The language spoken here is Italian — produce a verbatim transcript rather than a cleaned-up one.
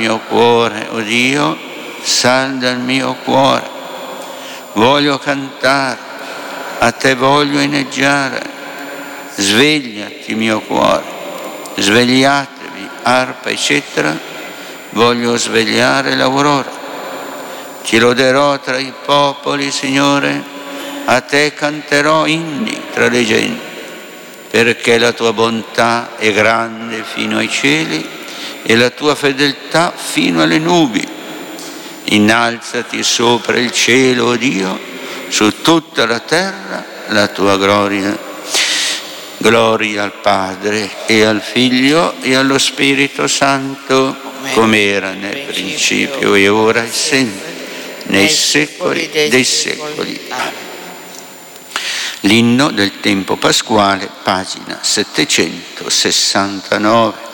mio cuore, o Dio, salda il mio cuore. Voglio cantare, a te voglio inneggiare. Svegliati mio cuore, svegliatevi, arpa e cetra, voglio svegliare l'aurora. Ti loderò tra i popoli, Signore, a te canterò inni tra le genti, perché la tua bontà è grande fino ai cieli e la tua fedeltà fino alle nubi. Innalzati sopra il cielo, o Dio, su tutta la terra la tua gloria. Gloria al Padre e al Figlio e allo Spirito Santo, come era nel principio e ora e sempre, nei secoli dei secoli. Amen. L'inno del tempo pasquale, pagina settecentosessantanove.